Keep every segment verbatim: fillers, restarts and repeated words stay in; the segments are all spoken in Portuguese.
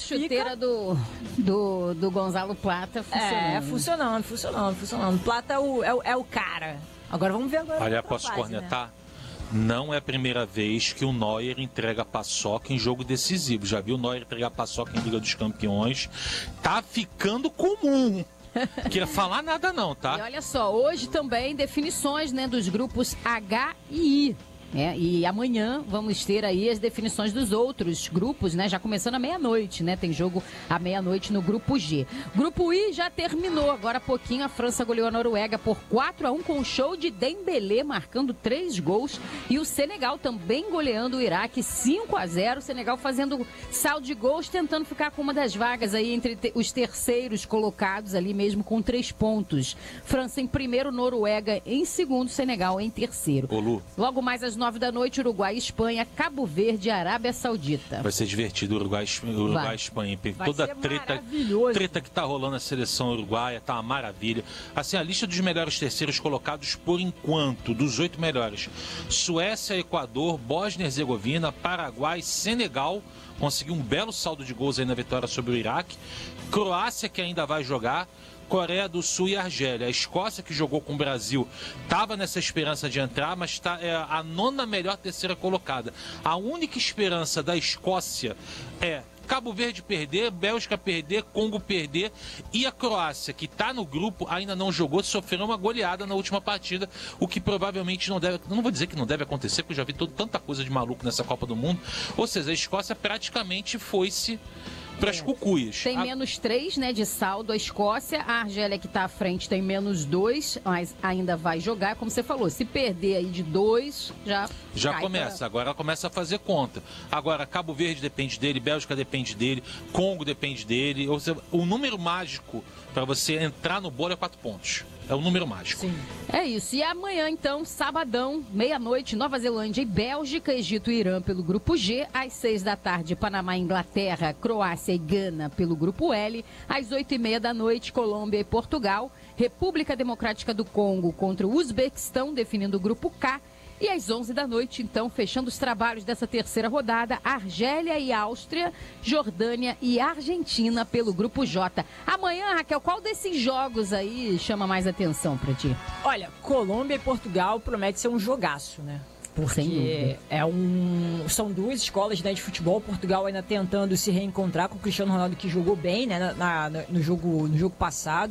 chuteira fica... do, do, do Gonzalo Plata funcionando. É, funcionando, funcionando, funcionando. Plata é o, é o, é o cara. Agora vamos ver agora. Olha, posso fase, cornetar? Né? Não é a primeira vez que o Neuer entrega paçoca em jogo decisivo. Já viu o Neuer entregar paçoca em Liga dos Campeões? Tá ficando comum. Não queria falar nada não, tá? E olha só, hoje também definições, né, dos grupos H e I. É, e amanhã vamos ter aí as definições dos outros grupos, né? Já começando à meia-noite, né? Tem jogo à meia-noite no grupo G. Grupo I já terminou. Agora há pouquinho a França goleou a Noruega por quatro a um com o show de Dembélé marcando três gols. E o Senegal também goleando o Iraque cinco a zero. O Senegal fazendo saldo de gols, tentando ficar com uma das vagas aí entre te- os terceiros colocados ali mesmo com três pontos. França em primeiro, Noruega em segundo, Senegal em terceiro. Ô, Logo mais às nove da noite, Uruguai, Espanha, Cabo Verde e Arábia Saudita. Vai ser divertido, Uruguai, Uruguai Espanha. Toda a treta, treta que tá rolando na seleção uruguaia, tá uma maravilha. Assim, a lista dos melhores terceiros colocados por enquanto, dos oito melhores: Suécia, Equador, Bósnia e Herzegovina, Paraguai, Senegal, conseguiu um belo saldo de gols aí na vitória sobre o Iraque, Croácia, que ainda vai jogar, Coreia do Sul e Argélia. A Escócia, que jogou com o Brasil, estava nessa esperança de entrar, mas tá, é a nona melhor terceira colocada. A única esperança da Escócia é Cabo Verde perder, Bélgica perder, Congo perder, e a Croácia, que está no grupo, ainda não jogou, sofreu uma goleada na última partida, o que provavelmente não deve, não vou dizer que não deve acontecer, porque eu já vi todo, tanta coisa de maluco nessa Copa do Mundo. Ou seja, a Escócia praticamente foi-se para as cucuias. Tem a... menos três, né, de saldo a Escócia. A Argélia, que está à frente, tem menos dois, mas ainda vai jogar. Como você falou, se perder aí de dois, já Já cai começa, pra... agora ela começa a fazer conta. Agora, Cabo Verde depende dele, Bélgica depende dele, Congo depende dele. Ou seja, o número mágico para você entrar no bolo é quatro pontos. É o número mágico. Sim. É isso. E amanhã, então, sabadão, meia-noite, Nova Zelândia e Bélgica, Egito e Irã pelo grupo G. Às seis da tarde, Panamá, Inglaterra, Croácia e Gana pelo grupo L. Às oito e meia da noite, Colômbia e Portugal. República Democrática do Congo contra o Uzbequistão, definindo o grupo K. E às onze da noite, então, fechando os trabalhos dessa terceira rodada, Argélia e Áustria, Jordânia e Argentina pelo grupo J. Amanhã, Raquel, qual desses jogos aí chama mais atenção pra ti? Olha, Colômbia e Portugal promete ser um jogaço, né? Porque é um, são duas escolas, né, de futebol. Portugal ainda tentando se reencontrar com o Cristiano Ronaldo, que jogou bem, né, na, na, no, jogo, no jogo passado.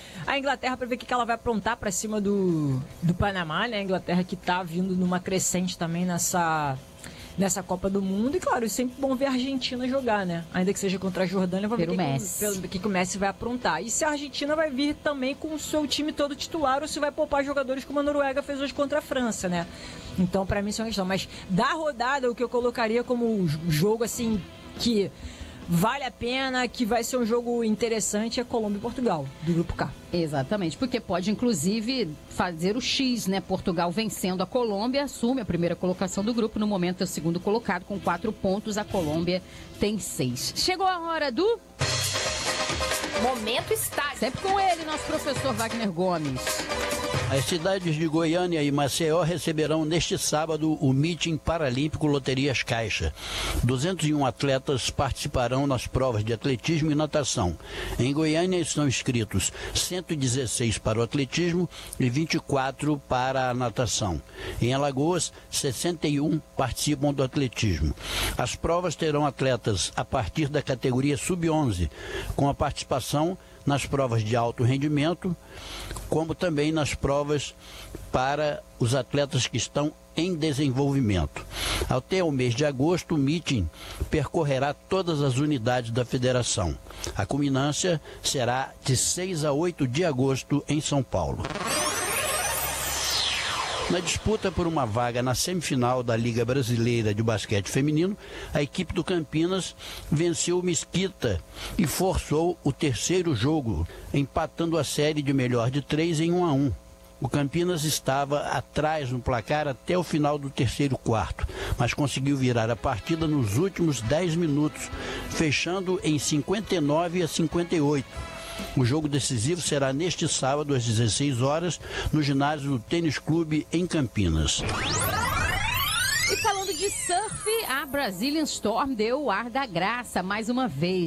A Inglaterra, para ver o que ela vai aprontar para cima do, do Panamá, né? A Inglaterra que tá vindo numa crescente também nessa, nessa Copa do Mundo. E claro, é sempre bom ver a Argentina jogar, né? Ainda que seja contra a Jordânia, vai ver o que, que, que o Messi vai aprontar. E se a Argentina vai vir também com o seu time todo titular ou se vai poupar jogadores como a Noruega fez hoje contra a França, né? Então, para mim, isso é uma questão. Mas da rodada, o que eu colocaria como jogo, assim, que vale a pena, que vai ser um jogo interessante, é Colômbia e Portugal, do grupo K. Exatamente, porque pode inclusive fazer o X, né? Portugal vencendo a Colômbia, assume a primeira colocação do grupo, no momento é o segundo colocado com quatro pontos, a Colômbia tem seis. Chegou a hora do... Momento Estádio. Sempre com ele, nosso professor Wagner Gomes. As cidades de Goiânia e Maceió receberão neste sábado o Meeting Paralímpico Loterias Caixa. duzentos e um atletas participarão nas provas de atletismo e natação. Em Goiânia estão inscritos cento e dezesseis para o atletismo e vinte e quatro para a natação. Em Alagoas, sessenta e um participam do atletismo. As provas terão atletas a partir da categoria sub onze, com a participação nas provas de alto rendimento, como também nas provas para os atletas que estão em desenvolvimento. Até o mês de agosto, o meeting percorrerá todas as unidades da federação. A culminância será de seis a oito de agosto em São Paulo. Na disputa por uma vaga na semifinal da Liga Brasileira de Basquete Feminino, a equipe do Campinas venceu o Mesquita e forçou o terceiro jogo, empatando a série de melhor de três em um a um. O Campinas estava atrás no placar até o final do terceiro quarto, mas conseguiu virar a partida nos últimos dez minutos, fechando em cinquenta e nove a cinquenta e oito. O jogo decisivo será neste sábado às dezesseis horas no ginásio do Tênis Clube em Campinas. E falando de surf, a Brazilian Storm deu o ar da graça mais uma vez.